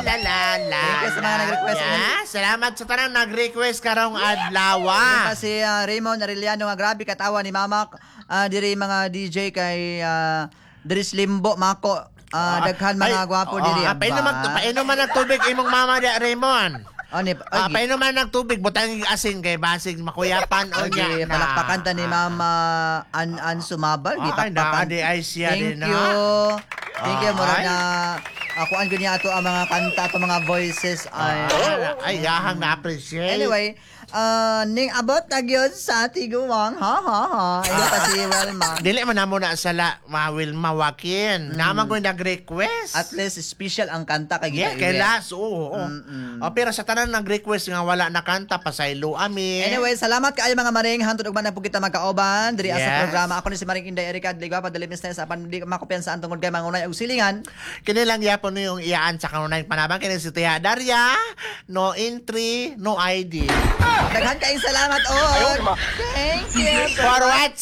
la la la. Thank you sa mga nag-request. Salamat sa tanang nag-request karong adlaw. Si Raymond Arellano nga grabe katawa ni Mama diri mga DJ kay Dris Limbo Mako. Daghan mga gwapo diri. Paino man nagtubig imong mama di Raymond. Paino man nagtubig butang asin kay basig makuyapan o nya. Palakpakan ta ni Mama An Sumabal. Thank you. Thank you mura na akuan gud niya ato ang mga kanta ato mga voices ay gahang na-appreciate. Anyway, ning abot na gyud sa tiguwang ha. Ito pa si Wilma. Dili man namo na sala Wilma Joaquin. Naman ko nag-request. At least special ang kanta kay Yeah, kay Las, oo. Pero sa tanan nag-request nga wala na kanta, pasaylo amin. Anyway, salamat kaayo mga maring hantod ug man po kita magkaoban diri sa programa. Ako ni si Maring Inday Erika Adligwa padalimis na sa apan di makupiyansa ang tungod kay mangunay og silingan. Kini lang yapon no yung iyaan sa kanunay panabang kini si Tia Daria, no entry, no ID. Daghan kaayong salamat Thank you. For what?